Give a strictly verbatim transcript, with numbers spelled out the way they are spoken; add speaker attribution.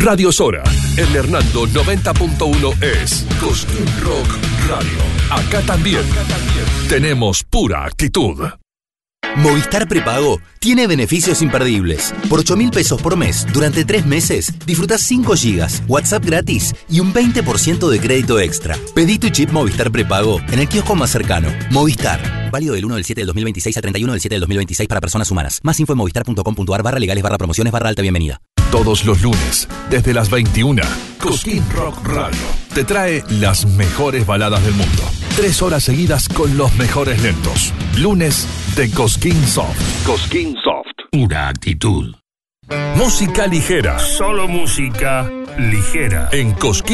Speaker 1: Radio Sora, en Hernando noventa punto uno es Cosquín Rock Radio. Acá también, Acá también tenemos pura actitud.
Speaker 2: Movistar Prepago tiene beneficios imperdibles. Por ocho mil pesos por mes, durante tres meses, disfrutás cinco gigas, WhatsApp gratis y un veinte por ciento de crédito extra. Pedí tu chip Movistar Prepago en el kiosco más cercano. Movistar. Válido del uno del siete del dos mil veintiséis al treinta y uno del siete del dos mil veintiséis para personas humanas. Más info en movistar.com.ar barra legales barra promociones barra alta bienvenida.
Speaker 1: Todos los lunes, desde las veintiuna, Cosquín Rock Radio te trae las mejores baladas del mundo. Tres horas seguidas con los mejores lentos. Lunes de Cosquín Soft. Cosquín Soft.
Speaker 3: Pura actitud.
Speaker 1: Música ligera.
Speaker 3: Solo música ligera.
Speaker 1: En Cosquín